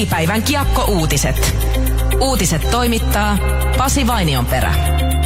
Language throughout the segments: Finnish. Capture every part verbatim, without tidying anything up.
Pelipäivän Kiekko-uutiset. Uutiset toimittaa Pasi Vainionperä.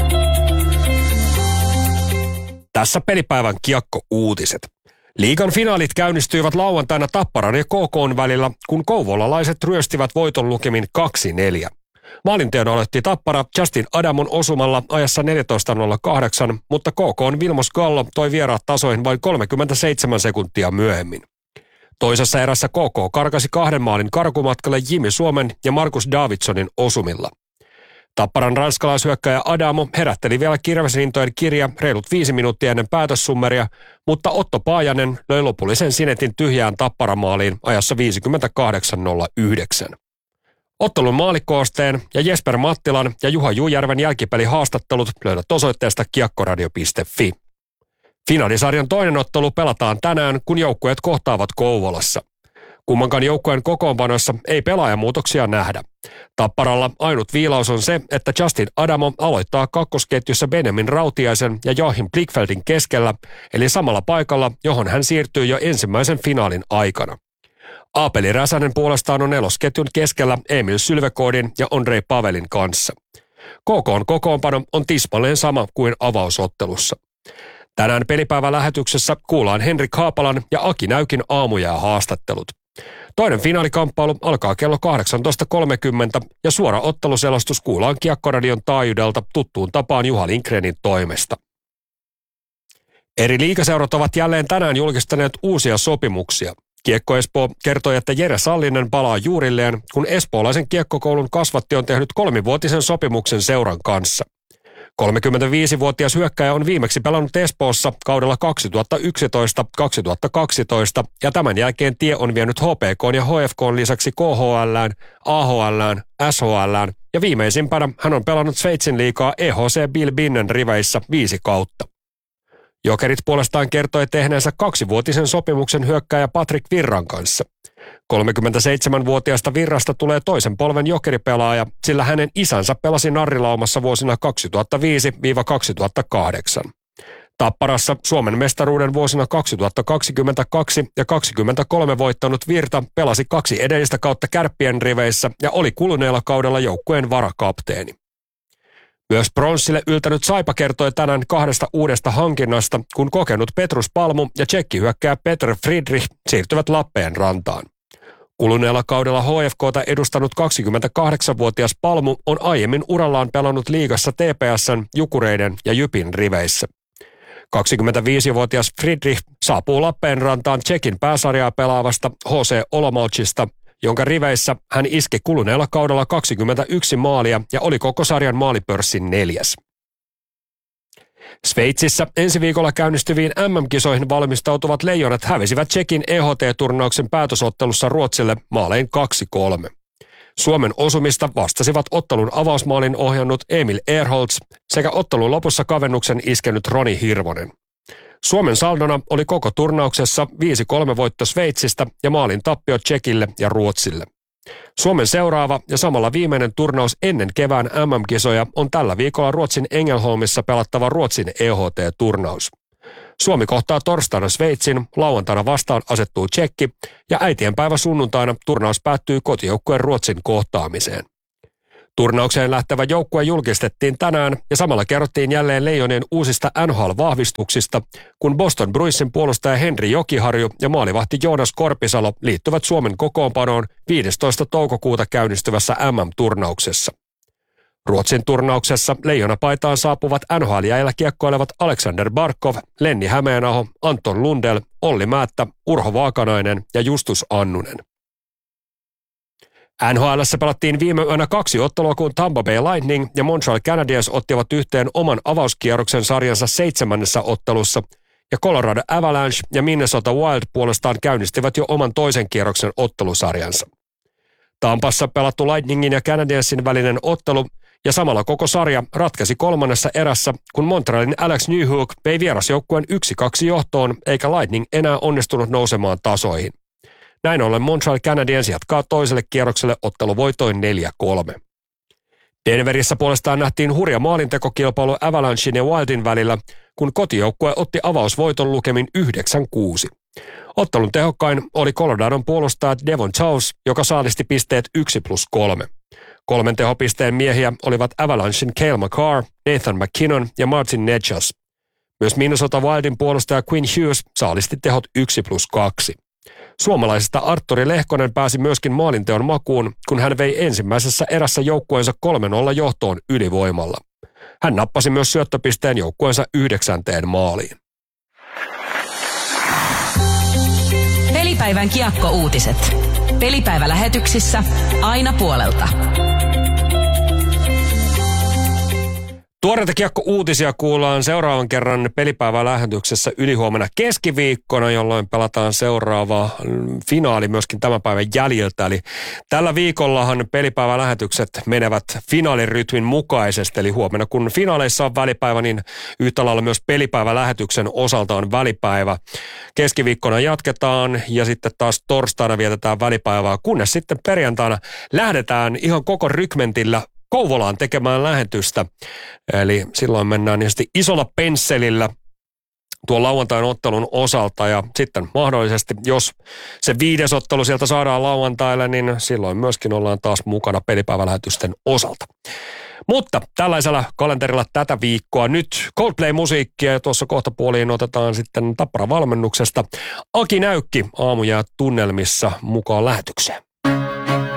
Tässä Pelipäivän Kiekko-uutiset. Liigan finaalit käynnistyivät lauantaina Tapparan ja K K:n välillä, kun kouvolalaiset ryöstivät voiton lukemin kaksi neljä. Maalinteon aloitti Tappara Justin Adamon osumalla ajassa neljätoista nolla kahdeksan, mutta K K:n Vilmos Gallo toi vieraat tasoihin vain kolmekymmentäseitsemän sekuntia myöhemmin. Toisessa erässä K K karkasi kahden maalin karkumatkalle Jimmy Suomen ja Markus Davidsonin osumilla. Tapparan ranskalaishyökkäjä Adamo herätteli vielä kirvesintojen kirja reilut viisi minuuttia ennen päätössummeria, mutta Otto Paajanen löi lopullisen sinetin tyhjään Tapparamaaliin ajassa viisikymmentäkahdeksan nolla yhdeksän. Ottelun maalikoosteen ja Jesper Mattilan ja Juha Jujärven jälkipelihaastattelut löydät osoitteesta kiekkoradio piste fi. Finaalisarjan toinen ottelu pelataan tänään, kun joukkueet kohtaavat Kouvolassa. Kummankaan joukkueen kokoonpanoissa ei pelaajamuutoksia nähdä. Tapparalla ainut viilaus on se, että Justin Adamo aloittaa kakkosketjussa Benjamin Rautiaisen ja Joachim Blickfeldin keskellä, eli samalla paikalla, johon hän siirtyy jo ensimmäisen finaalin aikana. Aapeli Räsänen puolestaan on nelosketjun keskellä Emil Sylvekoodin ja Andrei Pavelin kanssa. K K:n kokoonpano on tismalleen sama kuin avausottelussa. Tänään pelipäivän lähetyksessä kuullaan Henrik Haapalan ja Aki Näykin aamujää haastattelut. Toinen finaalikamppailu alkaa kello kahdeksantoista kolmekymmentä ja suora otteluselostus kuullaan Kiekkoradion taajuudelta tuttuun tapaan Juha Lindgrenin toimesta. Eri liigaseurat ovat jälleen tänään julkistaneet uusia sopimuksia. Kiekko Espoo kertoi, että Jere Sallinen palaa juurilleen, kun espoolaisen kiekkokoulun kasvatti on tehnyt kolmivuotisen sopimuksen seuran kanssa. kolmekymmentäviisivuotias hyökkäjä on viimeksi pelannut Espoossa kaudella kaksituhattayksitoista kaksituhattakaksitoista ja tämän jälkeen tie on vienyt H P K:n ja H F K:n lisäksi K H L:ään, A H L:ään, S H L:ään ja viimeisimpänä hän on pelannut Sveitsin liigaa E H C Bilbinnen riveissä viisi kautta. Jokerit puolestaan kertoi tehneensä kaksivuotisen sopimuksen hyökkääjä Patrick Virran kanssa. kolmekymmentäseitsemänvuotiaasta Virrasta tulee toisen polven jokeripelaaja, sillä hänen isänsä pelasi Narrilaumassa vuosina kaksituhattaviisi kaksituhattakahdeksan. Tapparassa Suomen mestaruuden vuosina kaksituhattakaksikymmentäkaksi ja kaksikymmentäkolme voittanut Virta pelasi kaksi edellistä kautta Kärppien riveissä ja oli kuluneella kaudella joukkueen varakapteeni. Myös pronssille yltänyt Saipa kertoi tänään kahdesta uudesta hankinnasta, kun kokenut Petrus Palmu ja tsekkihyökkääjä Petr Friedrich siirtyvät Lappeenrantaan. Kuluneella kaudella H F K:ta edustanut kaksikymmentäkahdeksanvuotias Palmu on aiemmin urallaan pelannut liigassa T P S:n, Jukureiden ja Jypin riveissä. kaksikymmentäviisivuotias Friedrich saapuu Lappeenrantaan Tsekin pääsarjaa pelaavasta H C Olomoucista, jonka riveissä hän iski kuluneella kaudella kaksikymmentäyksi maalia ja oli koko sarjan maalipörssin neljäs. Sveitsissä ensi viikolla käynnistyviin M M-kisoihin valmistautuvat leijonat hävisivät Tsekin E H T-turnauksen päätösottelussa Ruotsille maalein kaksi kolme. Suomen osumista vastasivat ottelun avausmaalin ohjannut Emil Ehrholz sekä ottelun lopussa kavennuksen iskenyt Roni Hirvonen. Suomen saldona oli koko turnauksessa viisi kolme voitto Sveitsistä ja maalin tappio Tsekille ja Ruotsille. Suomen seuraava ja samalla viimeinen turnaus ennen kevään M M-kisoja on tällä viikolla Ruotsin Ängelholmissa pelattava Ruotsin E H T-turnaus. Suomi kohtaa torstaina Sveitsin, lauantaina vastaan asettuu Tsekki ja äitienpäivä sunnuntaina turnaus päättyy kotijoukkueen Ruotsin kohtaamiseen. Turnaukseen lähtevä joukkue julkistettiin tänään ja samalla kerrottiin jälleen Leijonien uusista N H L-vahvistuksista, kun Boston Bruinsin puolustaja Henri Jokiharju ja maalivahti Joonas Korpisalo liittyvät Suomen kokoonpanoon viidestoista toukokuuta käynnistyvässä M M-turnauksessa. Ruotsin turnauksessa leijonapaitaan saapuvat N H L-jäillä kiekkoilevat Alexander Barkov, Lenni Hämeenaho, Anton Lundell, Olli Määttä, Urho Vaakanainen ja Justus Annunen. N H L:ssä pelattiin viime yönä kaksi ottelua, kun Tampa Bay Lightning ja Montreal Canadiens ottivat yhteen oman avauskierroksen sarjansa seitsemännessä ottelussa, ja Colorado Avalanche ja Minnesota Wild puolestaan käynnistivät jo oman toisen kierroksen ottelusarjansa. Tampassa pelattu Lightningin ja Canadiensin välinen ottelu ja samalla koko sarja ratkesi kolmannessa erässä, kun Montrealin Alex Newhook vei vierasjoukkueen yksi kaksi johtoon, eikä Lightning enää onnistunut nousemaan tasoihin. Näin ollen Montreal Canadiens jatkaa toiselle kierrokselle otteluvoitoin neljä kolme. Denverissä puolestaan nähtiin hurja maalintekokilpailu Avalanchein ja Wildin välillä, kun kotijoukkue otti avausvoiton lukemin yhdeksän kuusi. Ottelun tehokkain oli Coloradon puolustaja Devon Chase, joka saalisti pisteet yksi plus kolme. Kolmen tehopisteen miehiä olivat Avalanchein Cale Makar, Nathan McKinnon ja Martin Necas. Myös Minnesota Wildin puolustaja Quinn Hughes saalisti tehot yksi plus kaksi. Suomalaisesta Artturi Lehkonen pääsi myöskin maalinteon makuun, kun hän vei ensimmäisessä erässä joukkueensa kolme nolla johtoon ylivoimalla. Hän nappasi myös syöttöpisteen joukkueensa yhdeksänteen maaliin. Pelipäivän kiekko-uutiset. Pelipäivälähetyksissä aina puolelta. Tuoreita kiekko-uutisia kuullaan seuraavan kerran pelipäivän lähetyksessä ylihuomenna keskiviikkona, jolloin pelataan seuraava finaali myöskin tämän päivän jäljiltä. Eli tällä viikollahan pelipäivän lähetykset menevät finaalirytmin mukaisesti. Eli huomenna kun finaaleissa on välipäivä, niin yhtä lailla myös pelipäivän lähetyksen osalta on välipäivä. Keskiviikkona jatketaan ja sitten taas torstaina vietetään välipäivää, kunnes sitten perjantaina lähdetään ihan koko rykmentillä Kouvolaan tekemään lähetystä. Eli silloin mennään niin isolla pensselillä tuon lauantain ottelun osalta ja sitten mahdollisesti, jos se viides ottelu sieltä saadaan lauantaille, niin silloin myöskin ollaan taas mukana pelipäivälähetysten osalta. Mutta tällaisella kalenterilla tätä viikkoa nyt Coldplay-musiikkia ja tuossa kohta puoliin otetaan sitten Tappara valmennuksesta Aki Näykki aamujää tunnelmissa mukaan lähetykseen.